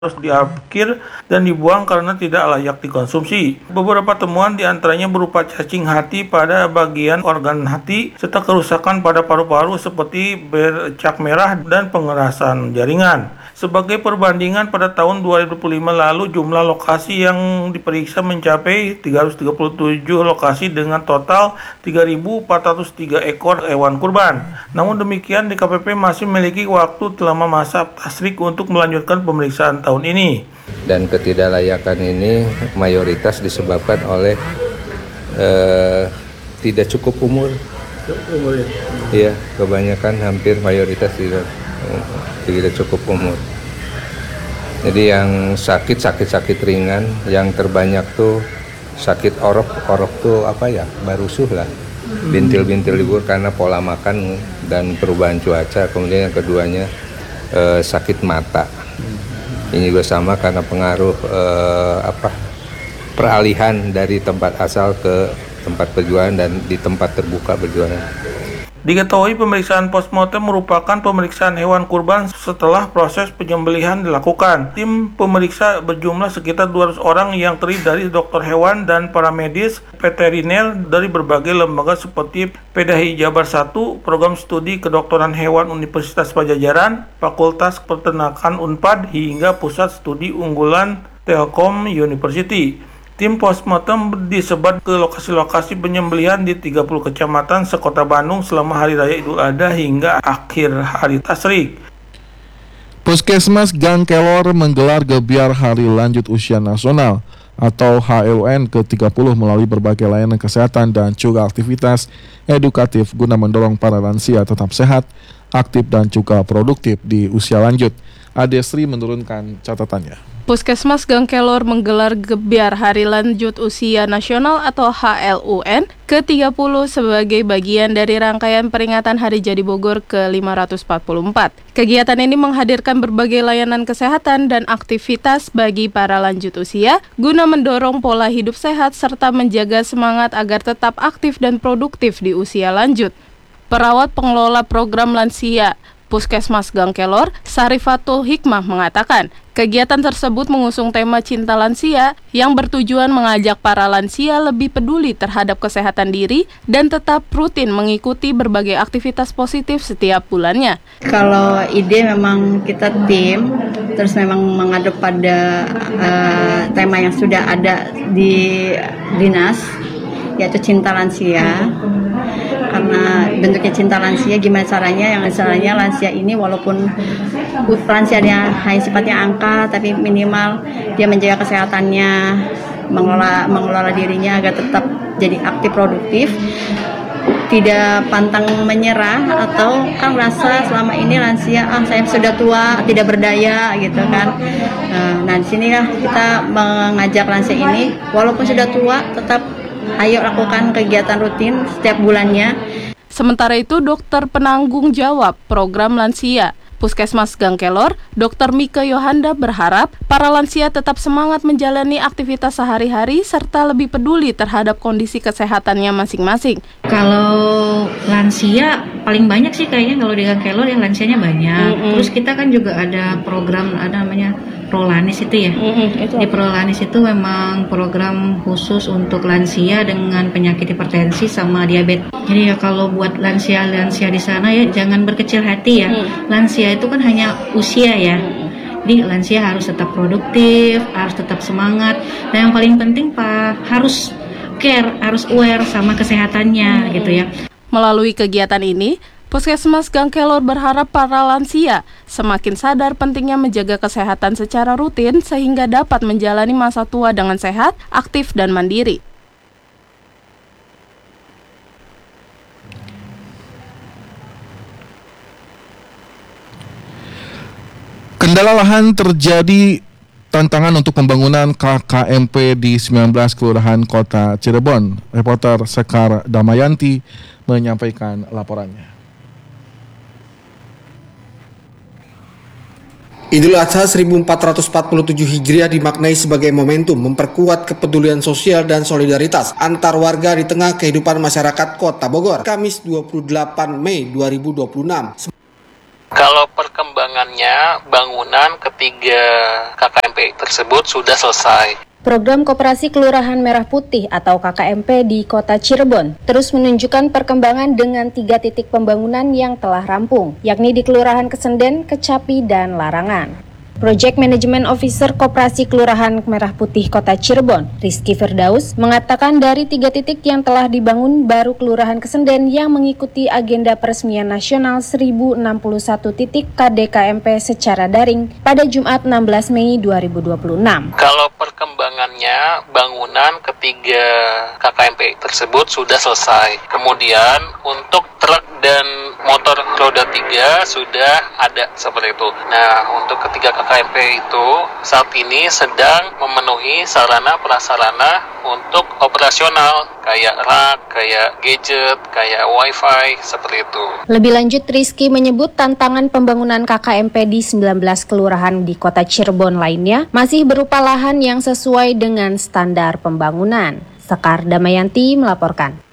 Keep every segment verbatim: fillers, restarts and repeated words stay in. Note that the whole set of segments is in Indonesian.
harus diakir dan dibuang karena tidak layak dikonsumsi. Beberapa temuan diantaranya berupa cacing hati pada bagian organ hati, serta kerusakan pada paru-paru seperti bercak merah dan pengerasan jaringan. Sebagai perbandingan, pada tahun dua ribu dua puluh lima lalu jumlah lokasi yang diperiksa mencapai tiga ratus tiga puluh tujuh lokasi dengan total tiga ribu empat ratus tiga ekor hewan kurban. Namun demikian, D K P P masih memiliki waktu selama masa tasrik untuk melanjutkan pemeriksaan tahun ini. Dan ketidaklayakan ini mayoritas disebabkan oleh eh, tidak cukup umur. Umur ya? Iya, kebanyakan hampir mayoritas tidak, tidak cukup umur. Jadi yang sakit sakit-sakit ringan, yang terbanyak tuh sakit orok, orok tuh apa ya, barusuh lah, bintil-bintil libur karena pola makan dan perubahan cuaca. Kemudian yang keduanya eh, sakit mata. Ini juga sama karena pengaruh eh, apa peralihan dari tempat asal ke tempat penjualan dan di tempat terbuka berjualan. Diketahui pemeriksaan postmortem merupakan pemeriksaan hewan kurban setelah proses penyembelihan dilakukan. Tim pemeriksa berjumlah sekitar dua ratus orang yang terdiri dari dokter hewan dan para medis veteriner dari berbagai lembaga seperti P D H I Jabar satu, Program Studi Kedokteran Hewan Universitas Padjadjaran, Fakultas Peternakan Unpad, hingga Pusat Studi Unggulan Telkom University. Tim postmortem disebar ke lokasi-lokasi penyembelihan di tiga puluh kecamatan sekota Bandung selama Hari Raya Idul Adha hingga akhir hari tasrik. Puskesmas Gang Kelor menggelar Gebiar Hari Lanjut Usia Nasional atau H L U N ke tiga puluh melalui berbagai layanan kesehatan dan juga aktivitas edukatif guna mendorong para lansia tetap sehat, aktif dan juga produktif di usia lanjut. Adesri menurunkan catatannya. Puskesmas Gang Kelor menggelar Gebiar Hari Lanjut Usia Nasional atau H L U N ke tiga puluh sebagai bagian dari rangkaian peringatan Hari Jadi Bogor ke lima ratus empat puluh empat. Kegiatan ini menghadirkan berbagai layanan kesehatan dan aktivitas bagi para lanjut usia guna mendorong pola hidup sehat serta menjaga semangat agar tetap aktif dan produktif di usia lanjut. Perawat pengelola program lansia Puskesmas Gang Kelor, Sarifatul Hikmah mengatakan, kegiatan tersebut mengusung tema Cinta Lansia yang bertujuan mengajak para lansia lebih peduli terhadap kesehatan diri dan tetap rutin mengikuti berbagai aktivitas positif setiap bulannya. Kalau ide memang kita tim, terus memang mengadop pada uh, tema yang sudah ada di dinas, yaitu Cinta Lansia. Karena bentuknya Cinta Lansia, gimana caranya yang caranya lansia ini walaupun lansia dia hanya sifatnya angka, tapi minimal dia menjaga kesehatannya, mengelola mengelola dirinya agar tetap jadi aktif produktif, tidak pantang menyerah atau kan merasa selama ini lansia ah saya sudah tua tidak berdaya gitu kan. Nah di sini ya kita mengajak lansia ini walaupun sudah tua tetap ayo lakukan kegiatan rutin setiap bulannya. Sementara itu, dokter penanggung jawab program lansia Puskesmas Gang Kelor, Dokter Mika Yohanda berharap para lansia tetap semangat menjalani aktivitas sehari-hari serta lebih peduli terhadap kondisi kesehatannya masing-masing. Kalau lansia paling banyak sih kayaknya kalau di Gang Kelor yang lansianya banyak. Mm-hmm. Terus kita kan juga ada program ada namanya Prolanis itu ya. Mm-hmm, itu di Prolanis itu memang program khusus untuk lansia dengan penyakit hipertensi sama diabetes. Jadi ya kalau buat lansia-lansia di sana ya jangan berkecil hati ya. Mm. Lansia itu kan hanya usia ya. Jadi lansia harus tetap produktif, harus tetap semangat. Dan yang paling penting Pak harus care, harus aware sama kesehatannya mm-hmm. gitu ya. Melalui kegiatan ini, Puskesmas Gang Kelor berharap para lansia semakin sadar pentingnya menjaga kesehatan secara rutin sehingga dapat menjalani masa tua dengan sehat, aktif, dan mandiri. Kendala lahan terjadi tantangan untuk pembangunan K K M P di sembilan belas kelurahan Kota Cirebon. Reporter Sekar Damayanti menyampaikan laporannya. Idul Adha seribu empat ratus empat puluh tujuh Hijriah dimaknai sebagai momentum memperkuat kepedulian sosial dan solidaritas antar warga di tengah kehidupan masyarakat Kota Bogor. Kamis dua puluh delapan Mei dua ribu dua puluh enam. Kalau perkembangannya, bangunan ketiga K K M P tersebut sudah selesai. Program Koperasi Kelurahan Merah Putih atau K K M P di Kota Cirebon terus menunjukkan perkembangan dengan tiga titik pembangunan yang telah rampung, yakni di Kelurahan Kesenden, Kecapi, dan Larangan. Project Management Officer Koperasi Kelurahan Merah Putih Kota Cirebon, Rizky Firdaus, mengatakan dari tiga titik yang telah dibangun baru Kelurahan Kesenden yang mengikuti agenda peresmian nasional seribu enam puluh satu titik K D K M P secara daring pada Jumat enam belas Mei dua ribu dua puluh enam. Kalau perkembangannya, bangunan ketiga K K M P tersebut sudah selesai. Kemudian untuk truk dan motor roda tiga sudah ada seperti itu. Nah, untuk ketiga K K M P itu saat ini sedang memenuhi sarana prasarana untuk operasional kayak rak, kayak gadget, kayak wifi, seperti itu. Lebih lanjut, Rizky menyebut tantangan pembangunan K K M P di sembilan belas kelurahan di Kota Cirebon lainnya masih berupa lahan yang sesuai dengan standar pembangunan. Sekar Damayanti melaporkan.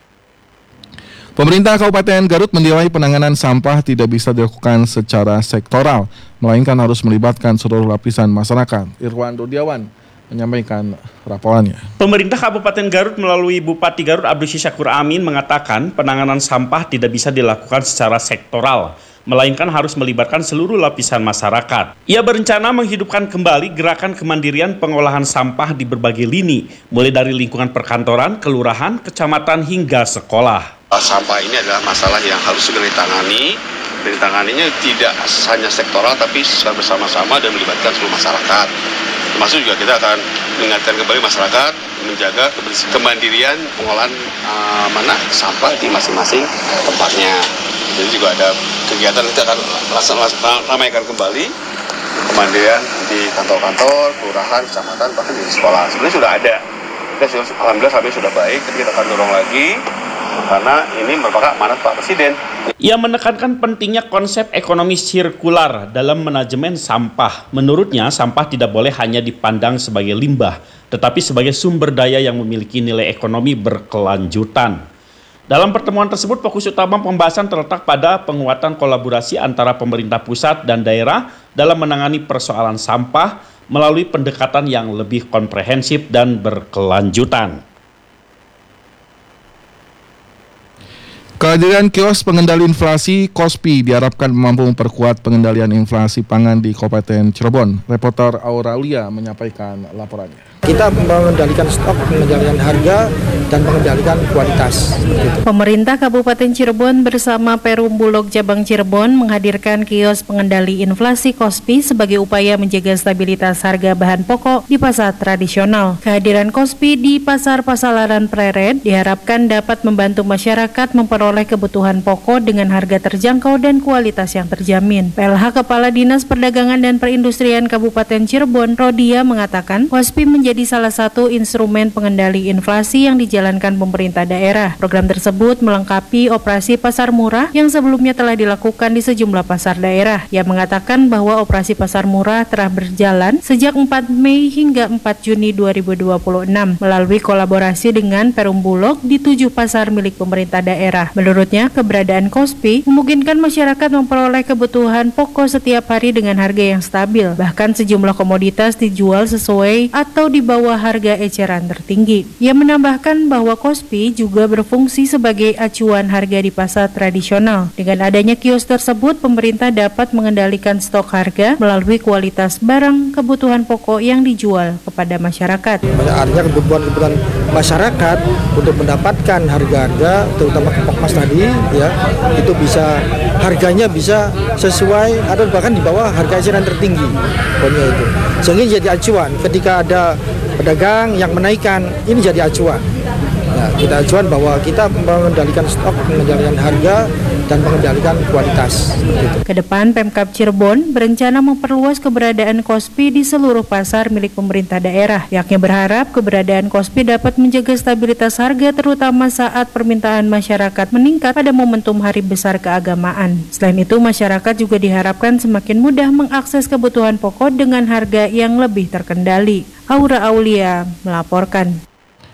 Pemerintah Kabupaten Garut menilai penanganan sampah tidak bisa dilakukan secara sektoral, melainkan harus melibatkan seluruh lapisan masyarakat. Irwan Dodiawan menyampaikan laporannya. Pemerintah Kabupaten Garut melalui Bupati Garut Abdus Syakur Amin mengatakan penanganan sampah tidak bisa dilakukan secara sektoral, melainkan harus melibatkan seluruh lapisan masyarakat. Ia berencana menghidupkan kembali gerakan kemandirian pengolahan sampah di berbagai lini, mulai dari lingkungan perkantoran, kelurahan, kecamatan, hingga sekolah. Sampah ini adalah masalah yang harus segera ditangani, dan ditanganinya tidak hanya sektoral tapi secara bersama-sama dan melibatkan seluruh masyarakat. Termasuk juga kita akan mengingatkan kembali masyarakat menjaga kemandirian pengolahan uh, mana sampah di masing-masing tempatnya. Jadi juga ada kegiatan kita akan ramaikan kembali kemandirian di kantor-kantor, kelurahan, kecamatan, bahkan di sekolah. Sebenarnya sudah ada. Kita sudah, alhamdulillah sampai sudah baik, tapi kita akan dorong lagi karena ini merupakan amanat Pak Presiden. Ia menekankan pentingnya konsep ekonomi sirkular dalam manajemen sampah. Menurutnya, sampah tidak boleh hanya dipandang sebagai limbah, tetapi sebagai sumber daya yang memiliki nilai ekonomi berkelanjutan. Dalam pertemuan tersebut, fokus utama pembahasan terletak pada penguatan kolaborasi antara pemerintah pusat dan daerah dalam menangani persoalan sampah melalui pendekatan yang lebih komprehensif dan berkelanjutan. Kehadiran kios pengendali inflasi Kospi diharapkan mampu memperkuat pengendalian inflasi pangan di Kabupaten Cirebon. Reporter Auralia menyampaikan laporannya. Kita mengendalikan stok, pengendalian harga, dan mengendalikan kualitas. Pemerintah Kabupaten Cirebon bersama Perum Bulog Cabang Cirebon menghadirkan kios pengendali inflasi Kospi sebagai upaya menjaga stabilitas harga bahan pokok di pasar tradisional. Kehadiran Kospi di Pasar Pasalaran Pleret diharapkan dapat membantu masyarakat memperoleh kebutuhan pokok dengan harga terjangkau dan kualitas yang terjamin. P L H Kepala Dinas Perdagangan dan Perindustrian Kabupaten Cirebon, Rodia, mengatakan Kospi menjadi salah satu instrumen pengendali inflasi yang dijalankan pemerintah daerah. Program tersebut melengkapi operasi pasar murah yang sebelumnya telah dilakukan di sejumlah pasar daerah. Ia mengatakan bahwa operasi pasar murah telah berjalan sejak empat Mei hingga empat Juni dua ribu dua puluh enam melalui kolaborasi dengan Perum Bulog di tujuh pasar milik pemerintah daerah. Menurutnya, keberadaan Kospi memungkinkan masyarakat memperoleh kebutuhan pokok setiap hari dengan harga yang stabil. Bahkan sejumlah komoditas dijual sesuai atau di bawah harga eceran tertinggi. Ia menambahkan bahwa Kospi juga berfungsi sebagai acuan harga di pasar tradisional. Dengan adanya kios tersebut, pemerintah dapat mengendalikan stok harga melalui kualitas barang kebutuhan pokok yang dijual kepada masyarakat. Artinya kebutuhan-kebutuhan masyarakat untuk mendapatkan harga-harga terutama pokok mas tadi ya, itu bisa harganya bisa sesuai atau bahkan di bawah harga eceran tertinggi. Pokoknya itu. Sehingga jadi acuan ketika ada pedagang yang menaikkan, ini jadi acuan. Ya, kita acuan bahwa kita mengendalikan stok, mengendalikan harga, dan mengendalikan kualitas. Gitu. Kedepan Pemkab Cirebon berencana memperluas keberadaan Kospi di seluruh pasar milik pemerintah daerah. Pihaknya berharap keberadaan Kospi dapat menjaga stabilitas harga terutama saat permintaan masyarakat meningkat pada momentum hari besar keagamaan. Selain itu, masyarakat juga diharapkan semakin mudah mengakses kebutuhan pokok dengan harga yang lebih terkendali. Aura Aulia melaporkan.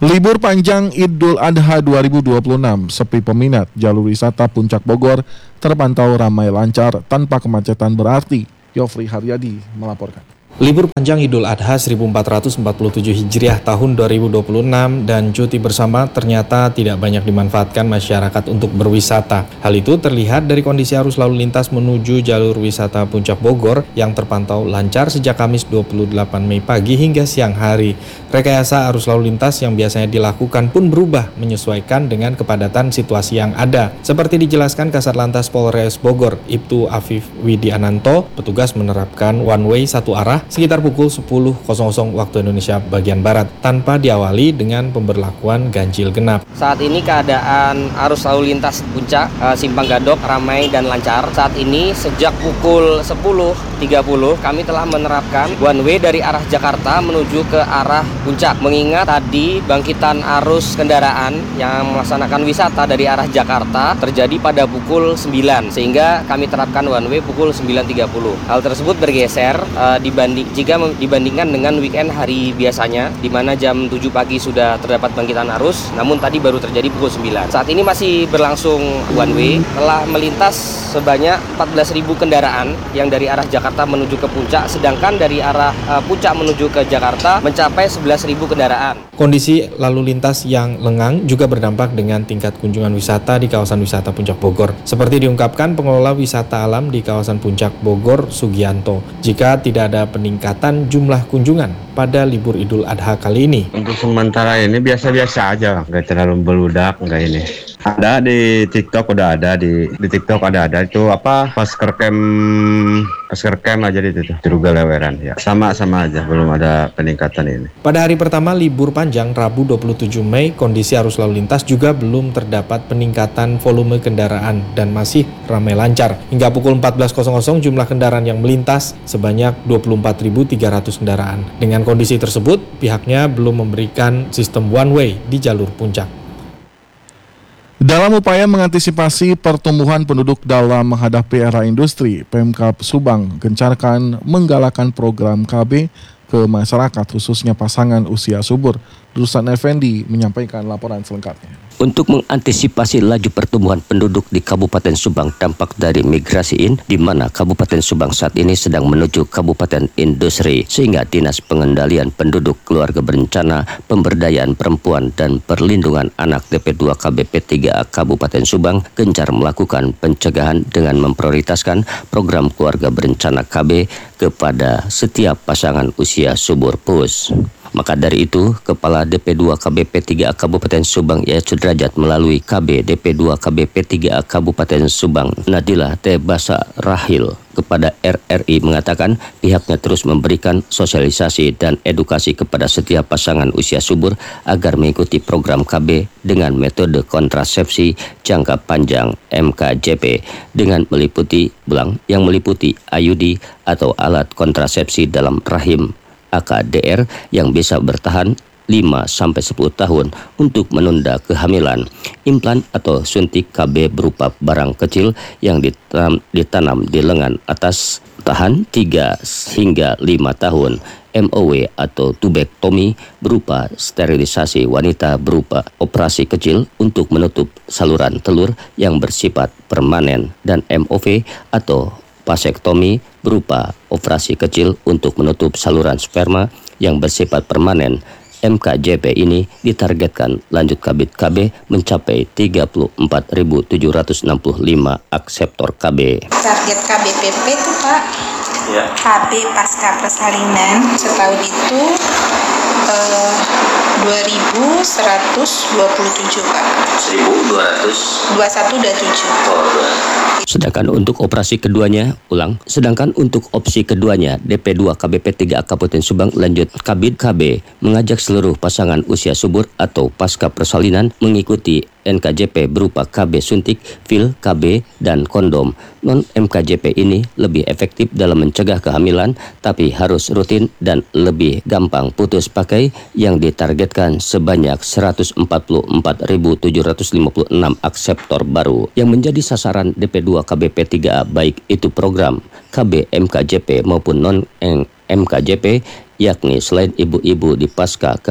Libur panjang Idul Adha dua ribu dua puluh enam, sepi peminat, jalur wisata Puncak Bogor terpantau ramai lancar tanpa kemacetan berarti. Yofri Haryadi melaporkan. Libur panjang Idul Adha seribu empat ratus empat puluh tujuh Hijriah tahun dua ribu dua puluh enam dan cuti bersama ternyata tidak banyak dimanfaatkan masyarakat untuk berwisata. Hal itu terlihat dari kondisi arus lalu lintas menuju jalur wisata Puncak Bogor yang terpantau lancar sejak Kamis dua puluh delapan Mei pagi hingga siang hari. Rekayasa arus lalu lintas yang biasanya dilakukan pun berubah menyesuaikan dengan kepadatan situasi yang ada. Seperti dijelaskan Kasat Lantas Polres Bogor, Ibtu Afif Widiananto, petugas menerapkan one way satu arah sekitar pukul sepuluh waktu Indonesia bagian Barat tanpa diawali dengan pemberlakuan ganjil genap. Saat ini keadaan arus lalu lintas Puncak uh, Simpang Gadok ramai dan lancar. Saat ini sejak pukul sepuluh tiga puluh kami telah menerapkan one way dari arah Jakarta menuju ke arah Puncak. Mengingat tadi bangkitan arus kendaraan yang melaksanakan wisata dari arah Jakarta terjadi pada pukul sembilan sehingga kami terapkan one way pukul sembilan tiga puluh. Hal tersebut bergeser uh, dibanding jika dibandingkan dengan weekend hari biasanya di mana jam tujuh pagi sudah terdapat bangkitan arus, namun tadi baru terjadi pukul sembilan. Saat ini masih berlangsung one way, telah melintas sebanyak empat belas ribu kendaraan yang dari arah Jakarta menuju ke Puncak, sedangkan dari arah uh, Puncak menuju ke Jakarta mencapai sebelas ribu kendaraan. Kondisi lalu lintas yang lengang juga berdampak dengan tingkat kunjungan wisata di kawasan wisata Puncak Bogor. Seperti diungkapkan pengelola wisata alam di kawasan Puncak Bogor, Sugianto, jika tidak ada peningkatan jumlah kunjungan pada libur Idul Adha kali ini. Untuk sementara ini biasa-biasa aja, nggak terlalu beludak, nggak ini. Ada di TikTok, udah ada di di TikTok ada ada itu apa masker cam masker cam aja di itu juga leweran ya. Sama-sama aja, belum ada peningkatan ini. Pada hari pertama libur panjang Rabu dua puluh tujuh Mei, kondisi arus lalu lintas juga belum terdapat peningkatan volume kendaraan dan masih ramai lancar. Hingga pukul empat belas jumlah kendaraan yang melintas sebanyak dua puluh empat ribu tiga ratus kendaraan. Dengan kondisi tersebut, pihaknya belum memberikan sistem one way di jalur Puncak. Dalam upaya mengantisipasi pertumbuhan penduduk dalam menghadapi era industri, Pemkab Subang gencarkan menggalakkan program K B ke masyarakat khususnya pasangan usia subur. Dusan Effendi menyampaikan laporan selengkapnya. Untuk mengantisipasi laju pertumbuhan penduduk di Kabupaten Subang dampak dari migrasi in, di mana Kabupaten Subang saat ini sedang menuju Kabupaten Industri, sehingga Dinas Pengendalian Penduduk, Keluarga Berencana, Pemberdayaan Perempuan dan Perlindungan Anak D P dua K B P tiga A Kabupaten Subang gencar melakukan pencegahan dengan memprioritaskan program Keluarga Berencana K B kepada setiap pasangan usia subur P U S. Maka dari itu, Kepala D P dua K B P tiga A Kabupaten Subang Yaya Sudrajat melalui K B D P dua K B P tiga A Kabupaten Subang Nadila T. Basa Rahil kepada R R I mengatakan pihaknya terus memberikan sosialisasi dan edukasi kepada setiap pasangan usia subur agar mengikuti program K B dengan metode kontrasepsi jangka panjang M K J P dengan meliputi belang yang meliputi I U D atau alat kontrasepsi dalam rahim A K D R yang bisa bertahan lima sampai sepuluh tahun untuk menunda kehamilan. Implan atau suntik K B berupa barang kecil yang ditanam, ditanam di lengan atas tahan tiga hingga lima tahun. M O W atau tubektomi berupa sterilisasi wanita berupa operasi kecil untuk menutup saluran telur yang bersifat permanen, dan M O V atau vasektomi berupa operasi kecil untuk menutup saluran sperma yang bersifat permanen. M K J P ini ditargetkan lanjut kabit K B mencapai tiga puluh empat ribu tujuh ratus enam puluh lima akseptor K B. Target K B P P itu Pak, ya. K B pasca persalinan setahun itu eh, dua ribu seratus dua puluh tujuh Pak. seribu dua ratus dua puluh satu dan tujuh. Sedangkan untuk operasi keduanya, ulang, sedangkan untuk opsi keduanya, D P dua K B P tiga A Kabupaten Subang lanjut Kabid K B mengajak seluruh pasangan usia subur atau pasca persalinan mengikuti N K J P berupa K B suntik, pil, K B, dan kondom. Non-M K J P ini lebih efektif dalam mencegah kehamilan, tapi harus rutin dan lebih gampang putus pakai yang ditargetkan sebanyak seratus empat puluh empat ribu tujuh ratus lima puluh enam akseptor baru yang menjadi sasaran D P dua K B P tiga A, baik itu program K B M K J P maupun non-M K J P, yakni selain ibu-ibu di pasca ke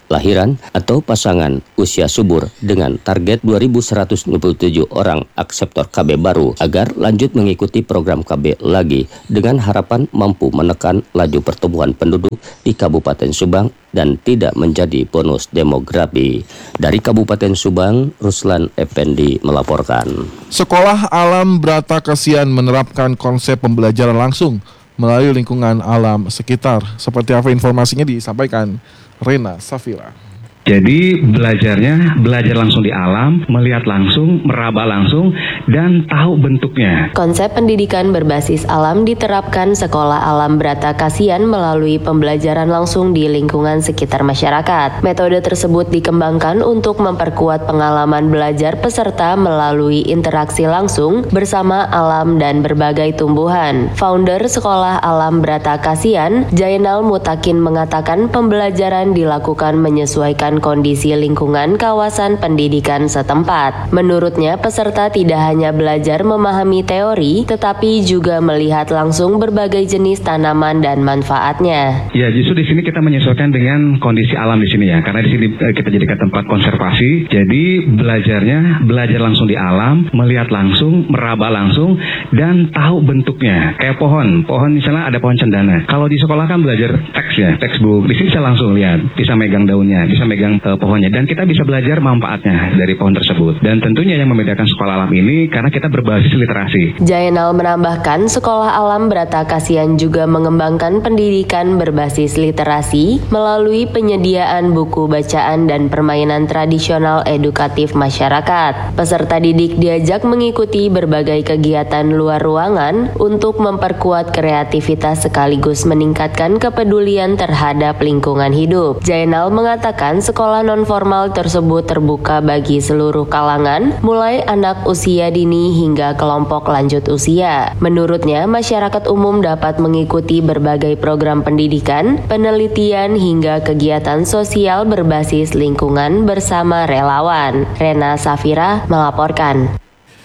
lahiran atau pasangan usia subur dengan target dua ribu seratus dua puluh tujuh orang akseptor K B baru agar lanjut mengikuti program K B lagi dengan harapan mampu menekan laju pertumbuhan penduduk di Kabupaten Subang dan tidak menjadi bonus demografi. Dari Kabupaten Subang, Ruslan Effendi melaporkan. Sekolah Alam Brata Kasihan menerapkan konsep pembelajaran langsung melalui lingkungan alam sekitar. Seperti apa informasinya disampaikan Rena Safira. Jadi belajarnya belajar langsung di alam, melihat langsung, meraba langsung, dan tahu bentuknya. Konsep pendidikan berbasis alam diterapkan Sekolah Alam Brata Kasihan melalui pembelajaran langsung di lingkungan sekitar masyarakat. Metode tersebut dikembangkan untuk memperkuat pengalaman belajar peserta melalui interaksi langsung bersama alam dan berbagai tumbuhan. Founder Sekolah Alam Brata Kasihan, Jainal Mutakin mengatakan pembelajaran dilakukan menyesuaikan kondisi lingkungan kawasan pendidikan setempat. Menurutnya, peserta tidak hanya belajar memahami teori, tetapi juga melihat langsung berbagai jenis tanaman dan manfaatnya. Ya, justru di sini kita menyesuaikan dengan kondisi alam di sini ya, karena di sini kita jadikan tempat konservasi. Jadi belajarnya belajar langsung di alam, melihat langsung, meraba langsung, dan tahu bentuknya. Kayak pohon, pohon misalnya ada pohon cendana. Kalau di sekolah kan belajar teks ya, textbook. Di sini bisa langsung lihat, bisa megang daunnya, bisa megang Uh, pohonnya, dan kita bisa belajar manfaatnya dari pohon tersebut. Dan tentunya yang membedakan sekolah alam ini karena kita berbasis literasi. Jainal menambahkan Sekolah Alam Brata Kasihan juga mengembangkan pendidikan berbasis literasi melalui penyediaan buku bacaan dan permainan tradisional edukatif masyarakat. Peserta didik diajak mengikuti berbagai kegiatan luar ruangan untuk memperkuat kreativitas sekaligus meningkatkan kepedulian terhadap lingkungan hidup. Jainal mengatakan sekolah non-formal tersebut terbuka bagi seluruh kalangan, mulai anak usia dini hingga kelompok lanjut usia. Menurutnya, masyarakat umum dapat mengikuti berbagai program pendidikan, penelitian, hingga kegiatan sosial berbasis lingkungan bersama relawan. Rena Safira melaporkan.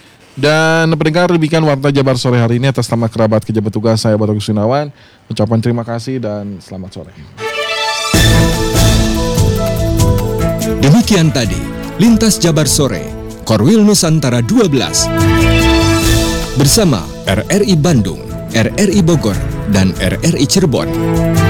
Dan pendengar, demikian Warta Jabar sore hari ini. Atas nama kerabat pejabat tugas saya Baru Gunawan, ucapan terima kasih dan selamat sore. Demikian tadi Lintas Jabar Sore Korwil Nusantara dua belas bersama R R I Bandung, R R I Bogor, dan R R I Cirebon.